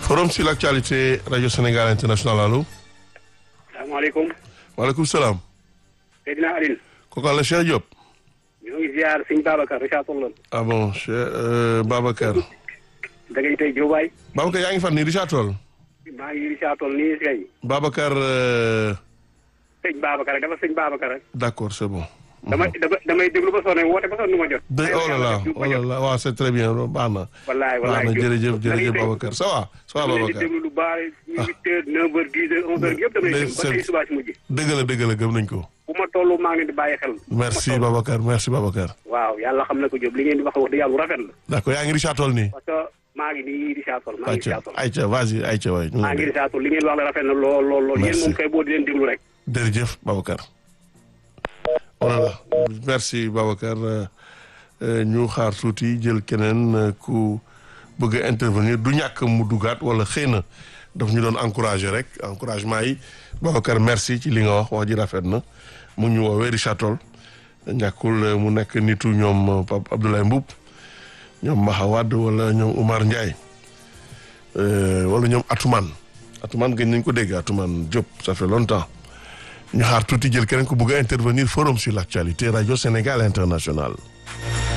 Forum sur l'actualité Radio Sénégal International allo. salaamaaleykum. waaleykum salaam. Seydina Aline. kooku la Cheikh Diop. ñoo ngi ziar sëñ Babacar Richard Toll. ah bon Cheikh Babacar. da ngay tey Diobaye. Babacar yaa ngi fan nii Richard Toll. maa ngi Richard Toll nii kay. Babacar. sëñ Babacar rek dafa sëñ Babacar rek. d'accord c'est bon. damay déglu ba sonn woote ba sonn nu ma jot. oh là là waaw c'est très bien baax na. wallaay baax na jërëjëf Babacar ça va. ça va dama leen Babacar di déglu lu baax 8h 9h 10h 11h yëpp damay déglu ba tey subaa si mujj. dëgg la gëm nañ ko. bu ma toll maa ngi leen di bàyyi xel. merci Babacar merci Babacar. waaw yàlla xam na ko Diop li ngeen di wax dëgg yàlla bu rafet la. d'accord yaa ngi Richard Toll nii. parce que maa ngi nii Richard Toll maa ngi Richard Toll. ayca vas-y ayca waay. maa ngi Richard Toll li ngeen wax la rafet na lool. merci yéen moom kay boo di leen déglu rek. jërëjëf Babacar. voilà merci Babacar ñu xaar tuuti jël keneen ku bëgg a intervenir du ñàkk mu dugaat wala xëy na daf ñu doon encourager rek encouragement yi Babacar merci ci li nga wax ji rafet na mu ñu woowee Richard Toll ñàkkul mu nekk nitu ñoom Pape Abdoulaye Mboup ñoom Maha Wade wala ñoom Oumar Ndiaye wala ñoom Atoumane gën nañ ko dégg Atoumane Diop ça fait longtemps. ñu xaar tuuti jël keneen ku bëgg a intervenir forum sur l'actualité Radio Sénégal International